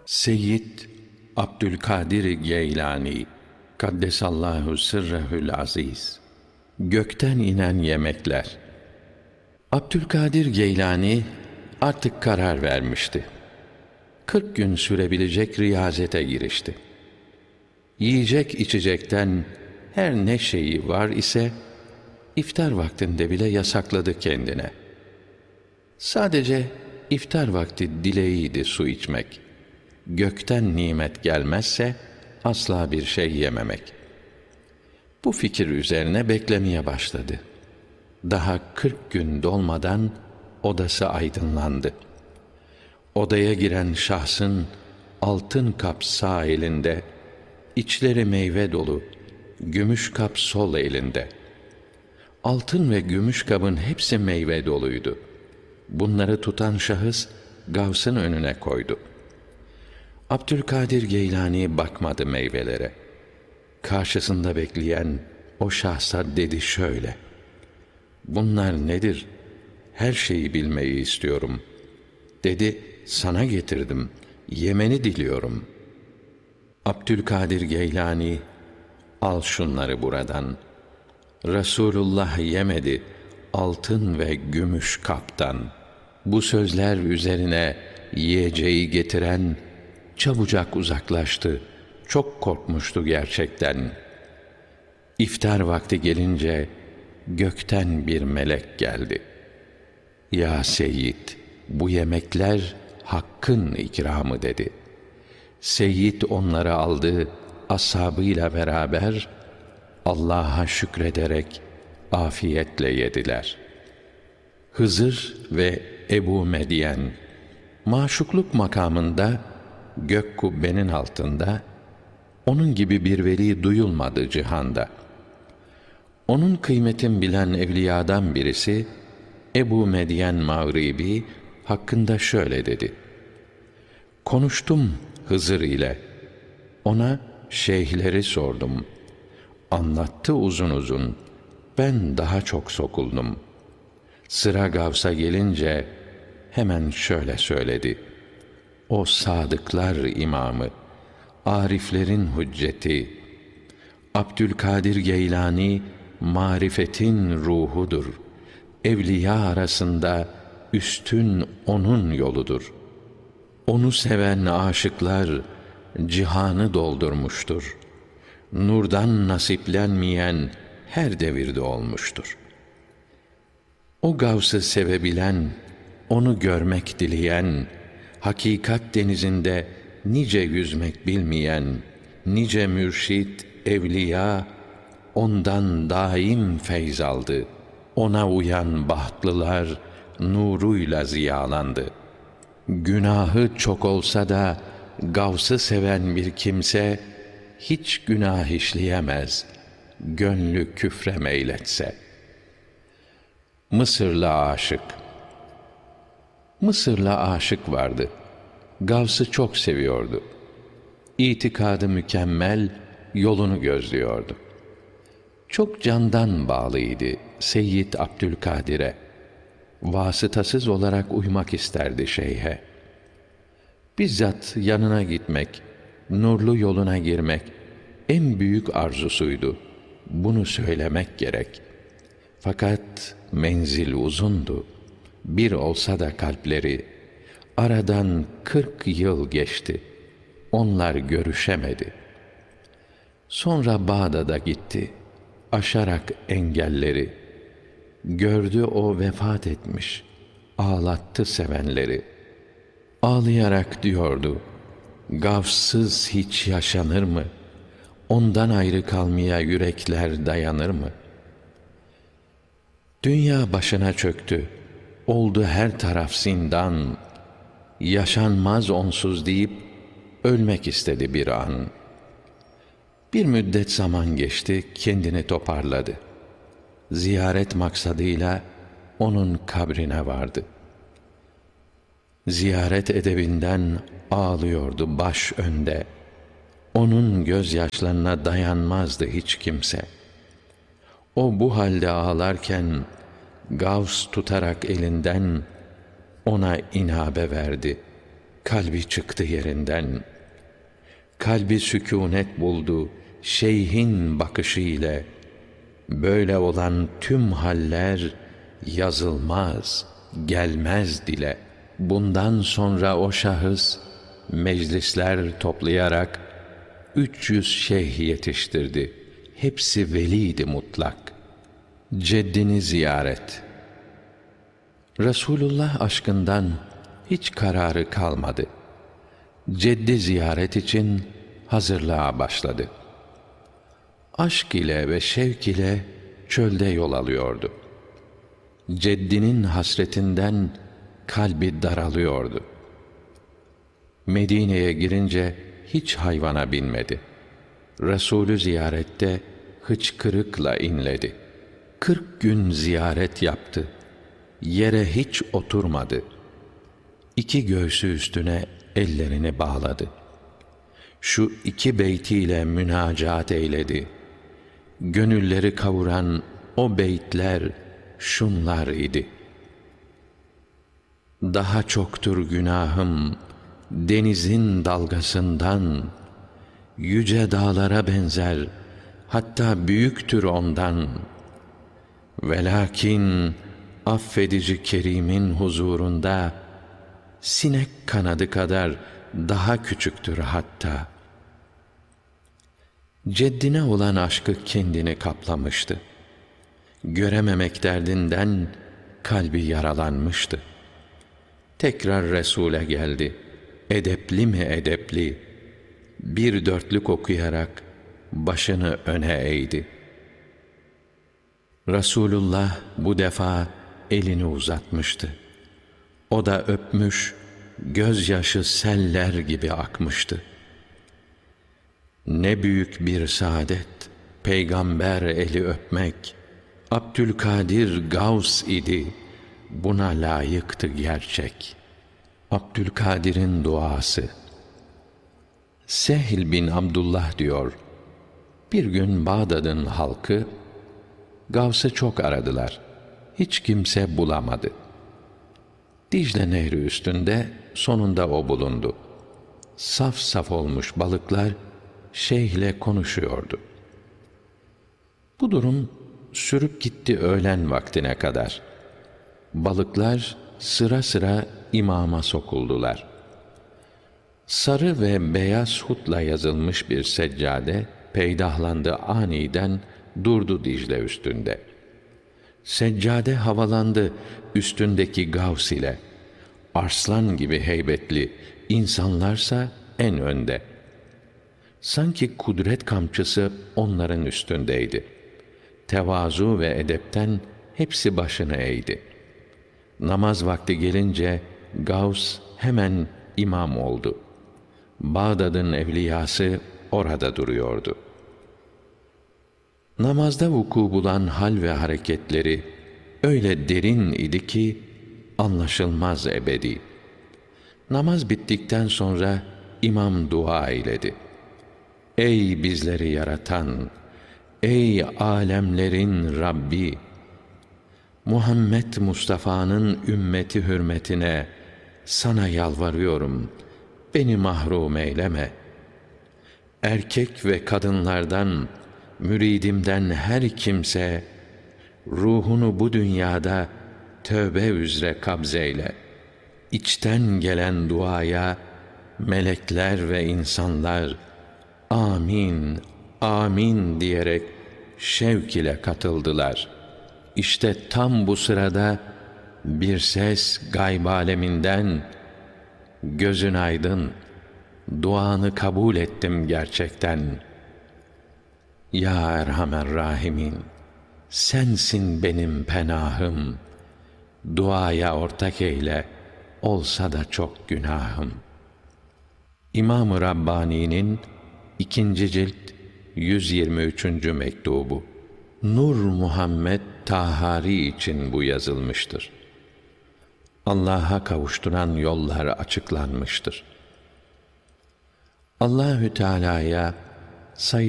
Seyyid Abdülkadir Geylani Kaddesallahu sırrehül aziz. Gökten inen yemekler. Abdülkadir Geylani artık karar vermişti. 40 gün sürebilecek riyazete girişti. Yiyecek içecekten her ne şeyi var ise iftar vaktinde bile yasakladı kendine. Sadece iftar vakti dileğiydi su içmek. Gökten nimet gelmezse asla bir şey yememek. Bu fikir üzerine beklemeye başladı. Daha 40 gün dolmadan odası aydınlandı. Odaya giren şahsın altın kap sağ elinde, içleri meyve dolu, gümüş kap sol elinde. Altın ve gümüş kabın hepsi meyve doluydu. Bunları tutan şahıs Gavs'ın önüne koydu. Abdülkadir Geylani bakmadı meyvelere. Karşısında bekleyen o şahsa dedi şöyle: "Bunlar nedir? Her şeyi bilmeyi istiyorum." Dedi, "Sana getirdim, yemeni diliyorum." Abdülkadir Geylani, "Al şunları buradan. Resulullah yemedi altın ve gümüş kaptan." Bu sözler üzerine yiyeceği getiren çabucak uzaklaştı. Çok korkmuştu gerçekten. İftar vakti gelince gökten bir melek geldi. "Ya Seyyid, bu yemekler Hakk'ın ikramı," dedi. Seyyid onları aldı, ashabıyla beraber Allah'a şükrederek afiyetle yediler. Hızır ve Ebu Medyen maşukluk makamında gök kubbenin altında onun gibi bir veli duyulmadı cihanda. Onun kıymetini bilen evliyadan birisi Ebu Medyen Mağribi hakkında şöyle dedi: "Konuştum Hızır ile. Ona şeyhleri sordum. Anlattı uzun uzun. Ben daha çok sokuldum. Sıra Gavs'a gelince hemen şöyle söyledi: O sadıklar imamı, ariflerin hücceti, Abdülkadir Geylani marifetin ruhudur. Evliya arasında üstün onun yoludur. Onu seven aşıklar cihanı doldurmuştur. Nurdan nasiplenmeyen her devirde olmuştur. O Gavs'ı sevebilen, onu görmek dileyen, hakikat denizinde nice yüzmek bilmeyen, nice mürşit, evliya ondan daim feyz aldı. Ona uyan bahtlılar nuruyla ziyalandı. Günahı çok olsa da Gavs'ı seven bir kimse hiç günah işleyemez, gönlü küfre meyletse." Mısırlı aşık. Mısırlı aşık vardı. Gavs'ı çok seviyordu. İtikadı mükemmel, yolunu gözlüyordu. Çok candan bağlıydı Seyyid Abdülkadir'e. Vasıtasız olarak uymak isterdi şeyhe. Bizzat yanına gitmek, nurlu yoluna girmek en büyük arzusuydu. Bunu söylemek gerek. Fakat menzil uzundu. Bir olsa da kalpleri, aradan 40 yıl geçti. Onlar görüşemedi. Sonra Bağdat'a gitti, aşarak engelleri. Gördü o vefat etmiş, ağlattı sevenleri. Ağlayarak diyordu: "Gavssız hiç yaşanır mı? Ondan ayrı kalmaya yürekler dayanır mı?" Dünya başına çöktü, oldu her taraf zindan. Yaşanmaz onsuz deyip ölmek istedi bir an. Bir müddet zaman geçti, kendini toparladı. Ziyaret maksadıyla onun kabrine vardı. Ziyaret edebinden ağlıyordu baş önde. Onun gözyaşlarına dayanmazdı hiç kimse. O bu halde ağlarken Gavs tutarak elinden ona inabe verdi. Kalbi çıktı yerinden. Kalbi sükûnet buldu şeyhin bakışı ile. Böyle olan tüm haller yazılmaz, gelmez dile. Bundan sonra o şahıs meclisler toplayarak 300 şeyh yetiştirdi. Hepsi veliydi mutlak. Ceddini ziyaret. Resulullah aşkından hiç kararı kalmadı. Ceddi ziyaret için hazırlığa başladı. Aşk ile ve şevk ile çölde yol alıyordu. Ceddinin hasretinden kalbi daralıyordu. Medine'ye girince hiç hayvana binmedi. Resulü ziyarette hıçkırıkla inledi. 40 gün ziyaret yaptı. Yere hiç oturmadı. 2 göğsü üstüne ellerini bağladı. Şu 2 beytiyle münacat eyledi. Gönülleri kavuran o beytler şunlar idi: daha çoktur günahım denizin dalgasından, yüce dağlara benzer, hatta büyüktür ondan. Velakin affedici Kerim'in huzurunda, sinek kanadı kadar daha küçüktür hatta. Ceddine olan aşkı kendini kaplamıştı. Görememek derdinden kalbi yaralanmıştı. Tekrar Resul'e geldi. Edepli mi edepli, 1 dörtlük okuyarak başını öne eğdi. Resulullah bu defa elini uzatmıştı. O da öpmüş, gözyaşı seller gibi akmıştı. Ne büyük bir saadet, peygamber eli öpmek. Abdülkadir Gavs idi, buna layıktı gerçek. Abdülkadir'in duası. Sehl bin Abdullah diyor, bir gün Bağdat'ın halkı Gavs'ı çok aradılar. Hiç kimse bulamadı. Dicle Nehri üstünde sonunda o bulundu. Saf saf olmuş balıklar şeyhle konuşuyordu. Bu durum sürüp gitti öğlen vaktine kadar. Balıklar sıra sıra imama sokuldular. Sarı ve beyaz hutla yazılmış bir seccade peydahlandı aniden, durdu Dicle üstünde. Seccade havalandı üstündeki Gavs ile. Arslan gibi heybetli, insanlarsa en önde. Sanki kudret kamçısı onların üstündeydi. Tevazu ve edepten hepsi başını eğdi. Namaz vakti gelince Gavs hemen imam oldu. Bağdat'ın evliyası orada duruyordu. Namazda vuku bulan hal ve hareketleri öyle derin idi ki anlaşılmaz ebedi. Namaz bittikten sonra imam dua eyledi. Ey bizleri yaratan, ey alemlerin Rabbi! Muhammed Mustafa'nın ümmeti hürmetine sana yalvarıyorum, beni mahrum eyleme. Erkek ve kadınlardan, müridimden her kimse ruhunu bu dünyada tövbe üzere kabzeyle. İçten gelen duaya melekler ve insanlar amin, amin diyerek şevk ile katıldılar. İşte tam bu sırada bir ses gayb aleminden, gözün aydın, duanı kabul ettim gerçekten. Ya Erhamer Rahimin, sensin benim penahım, duaya ortak eyle, olsa da çok günahım. İmam-ı Rabbani'nin 2. cilt 123. mektubu. Nur Muhammed Tahari için bu yazılmıştır. Allah'a kavuşturan yollar açıklanmıştır. Allahü Teala'ya